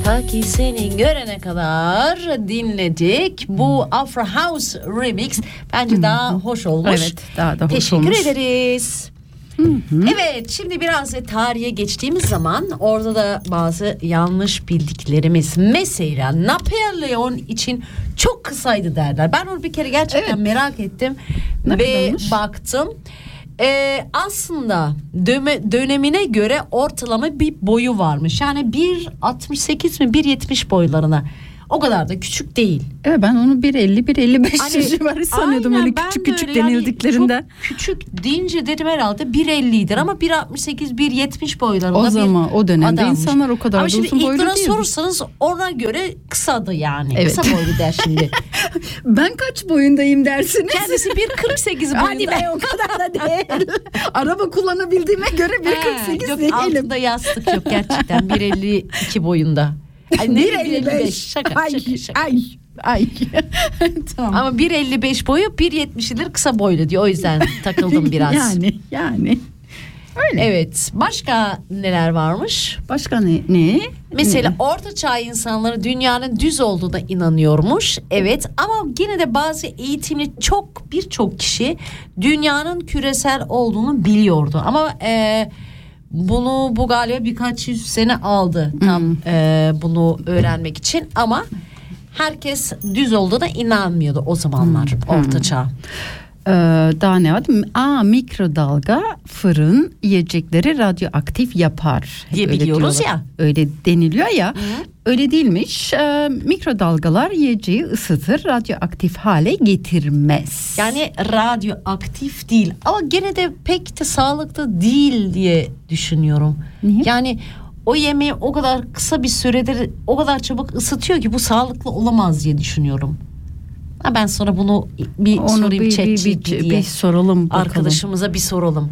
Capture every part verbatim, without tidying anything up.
Ta ki seni görene kadar dinledik. Bu Afro House Remix bence daha hoş olmuş. Evet, daha da hoş Teşekkür olmuş. ederiz. Hı hı. Evet, şimdi biraz da tarihe geçtiğimiz zaman orada da bazı yanlış bildiklerimiz. Mesela Napolyon için çok kısaydı derler. Ben onu bir kere gerçekten evet. merak ettim ne ve kadarmış? Baktım. Ee, aslında döme, dönemine göre ortalama bir boyu varmış. Yani bir altmış sekiz mi bir yetmiş boylarına. O kadar da küçük değil. Evet, ben onu bir elli bir elli beş hani, civarı sanıyordum öyle küçük küçük öyle denildiklerinde. Yani küçük deyince dedim herhalde bir ellidir ama bir altmış sekiz bir yetmiş boylarında. O zaman o dönemde adammış. İnsanlar o kadar ama da uzun boylu değil. Ama şimdi ilk sorursanız ona göre kısadı yani. Evet. Kısa boylu der şimdi. Ben kaç boyundayım dersiniz? Kendisi bir kırk sekiz boyunda. Hadi be, o kadar da değil. Araba kullanabildiğime göre bir kırk sekiz yok, değilim. Altında yastık yok gerçekten bir elli iki boyunda. Ay, bir elli beş şaka, ay, şaka, şaka. ay, ay. Tamam. Ama bir elli beş boyu bir yetmişidir kısa boylu diyor. O yüzden takıldım biraz. Yani yani. Öyle. Evet. Başka neler varmış? Başka ne? ne? Mesela ne? Orta Çağ insanları dünyanın düz olduğuna inanıyormuş. Evet, ama yine de bazı eğitimli çok birçok kişi dünyanın küresel olduğunu biliyordu. Ama e, bunu bu galiba birkaç yüz sene aldı tam hmm. e, bunu öğrenmek için, ama herkes düz olduğuna inanmıyordu o zamanlar hmm. Orta Çağ. Ee, daha ne var? Aa, mikrodalga fırın yiyecekleri radyoaktif yapar diye biliyoruz ya. Öyle deniliyor ya. Hı. Öyle değilmiş. Ee, mikrodalgalar yiyeceği ısıtır, radyoaktif hale getirmez. Yani radyoaktif değil ama gene de pek de sağlıklı değil diye düşünüyorum. Niye? Yani o yemeği o kadar kısa bir süredir o kadar çabuk ısıtıyor ki bu sağlıklı olamaz diye düşünüyorum. Ha, ben sonra bunu bir Onu sorayım, bir, chat bir, bir, bir, diye. bir soralım bakalım. Arkadaşımıza bir soralım.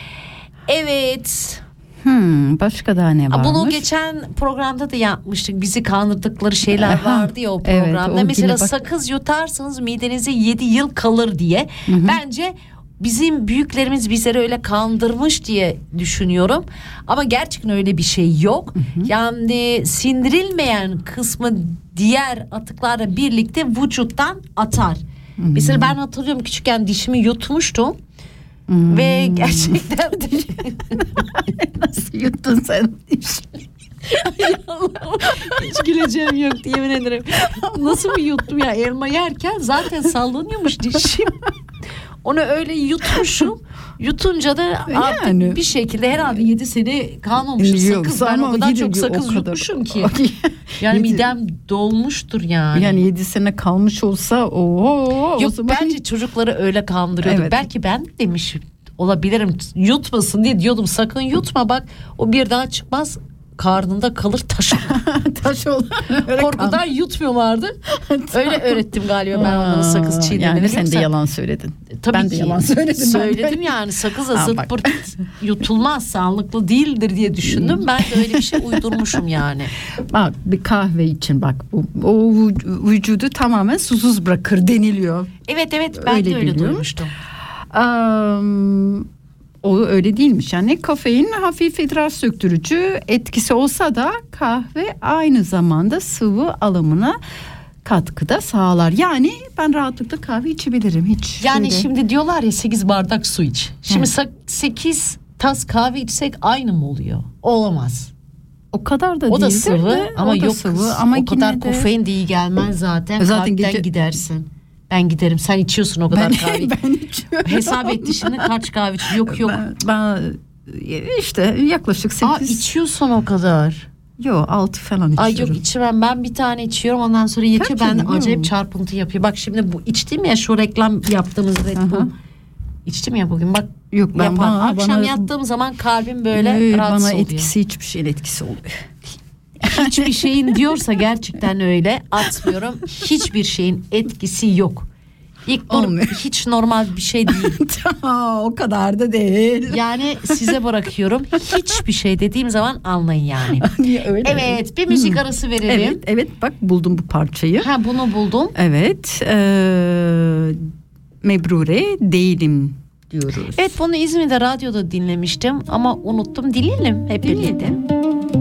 Evet. Hmm, başka da ne varmış? Bunu geçen programda da yapmıştık. Bizi kandırdıkları şeyler Aha, vardı ya o programda. Evet, o mesela bak- sakız yutarsanız midenize yedi yıl kalır diye. Hı-hı. Bence bizim büyüklerimiz bizleri öyle kandırmış diye düşünüyorum. Ama gerçekten öyle bir şey yok. Hı-hı. Yani sindirilmeyen kısmı diğer atıklarla birlikte vücuttan atar. Hı-hı. Mesela ben hatırlıyorum, küçükken dişimi yutmuştum. Hmm. Ve gerçekten nasıl yuttun sen? Hiç güleceğim yok, yemin ederim. Nasıl mı yuttum ya, elma yerken zaten sallanıyormuş dişim. Onu öyle yutmuşum. Yutunca da artık yani bir şekilde herhalde yedi sene kalmamışım. Sakız, ben o kadar çok sakız kadar yutmuşum ki. Yani midem dolmuştur yani. Yani yedi sene kalmış olsa ooo. Yok, o zaman... bence çocukları öyle kandırıyordu. Evet. Belki ben demişim olabilirim, yutmasın diye diyordum, sakın yutma bak o bir daha çıkmaz, karnında kalır taş taş olur. Korkudan yutmuyorlardı. Öyle öğrettim galiba ben onları sakız çiğnemeni. Yani sen de yalan söyledin. Tabii ben ki. de yalan söyledim. Söyledim yani, sakız zırt pırt yutulmaz, sağlıklı değildir diye düşündüm. Ben de öyle bir şey uydurmuşum yani. Bak, bir kahve için bak o, o vücudu tamamen susuz bırakır deniliyor. Evet evet, ben öyle de öyle biliyorum. Duymuştum. Um, o öyle değilmiş. Yani kafein hafif idrar söktürücü etkisi olsa da kahve aynı zamanda sıvı alımına katkıda sağlar. Yani ben rahatlıkla kahve içebilirim hiç. Yani öyle. Şimdi diyorlar ya sekiz bardak su iç. Şimdi sekiz tas kahve içsek aynı mı oluyor? Olamaz. O kadar da o değil. O da sıvı de, ama yok sıvı ama o kadar de... kofein de iyi gelmez zaten. Zaten gece... gidersin. Ben giderim. Sen içiyorsun o kadar ben, kahve. Ben içiyorum. Hesap etti şimdi kaç kahve içiyorsun? Yok yok. Ben, ben işte yaklaşık sekiz. Aa, içiyorsun o kadar. Yok, altı falan içiyorum. Ay yok, içmem. Ben bir tane içiyorum, ondan sonra yetiyor. Ben de acayip çarpıntı yapıyor. Bak şimdi bu içtim ya, şu reklam yaptığımız Red Bull. İçtim ya bugün bak. Yok ben bana, akşam bana, yattığım zaman kalbim böyle e, rahatsız bana oluyor. Bana etkisi hiçbir şeyin etkisi oluyor. Hiçbir şeyin diyorsa gerçekten öyle, atmıyorum. Hiçbir şeyin etkisi yok. İlk dur, hiç normal bir şey değil. O kadar da değil. Yani size bırakıyorum. Hiçbir şey dediğim zaman anlayın yani. Öyle evet mi? Bir müzik arası verelim. Evet, evet bak buldum bu parçayı. Ha, bunu buldum. Evet. E, Mebrure değilim diyoruz. Evet, bunu İzmir'de radyoda dinlemiştim ama unuttum. Dinleyelim hep birlikte.